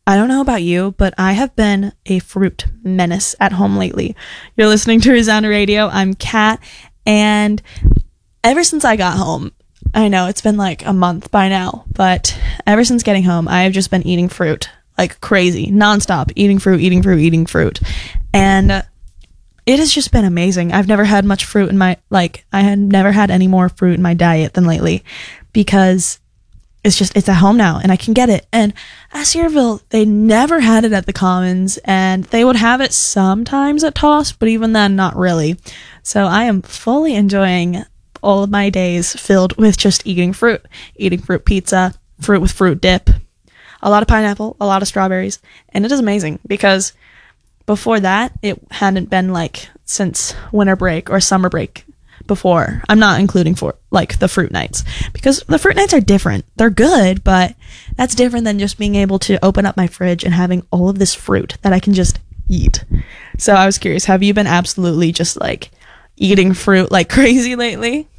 I don't know about you, but I have been a fruit menace at home lately. You're listening to Resound Radio. I'm Kat, and ever since I got home, I know it's been like a month by now, but ever since getting home, I have just been eating fruit like crazy, nonstop, eating fruit. And it has just been amazing. I've never had much fruit in my, I had never had any more fruit in my diet than lately because it's at home now and I can get it. And at Cedarville, they never had it at the Commons, and they would have it sometimes at Toss, but even then, not really. So I am fully enjoying all of my days filled with just eating fruit pizza, fruit with fruit dip, a lot of pineapple, a lot of strawberries, and it is amazing because before that, it hadn't been since winter break or summer break before. I'm not including for the fruit nights, because the fruit nights are different. They're good, but that's different than just being able to open up my fridge and having all of this fruit that I can just eat. So I was curious, have you been absolutely just eating fruit like crazy lately?